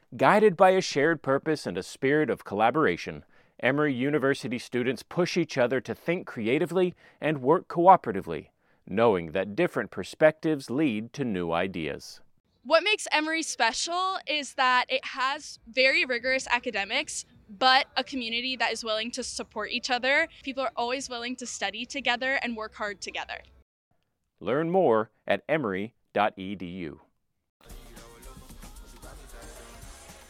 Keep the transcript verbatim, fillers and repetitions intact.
Guided by a shared purpose and a spirit of collaboration, Emory University students push each other to think creatively and work cooperatively, knowing that different perspectives lead to new ideas. What makes Emory special is that it has very rigorous academics, but a community that is willing to support each other. People are always willing to study together and work hard together. Learn more at emory dot e d u.